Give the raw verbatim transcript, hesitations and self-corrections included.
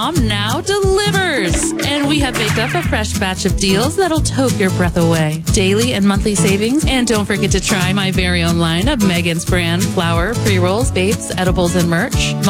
now delivers. And we have baked up a fresh batch of deals that'll take your breath away. Daily and monthly savings. And don't forget to try my very own line of Megan's brand flour, pre-rolls, vapes, edibles, and merch.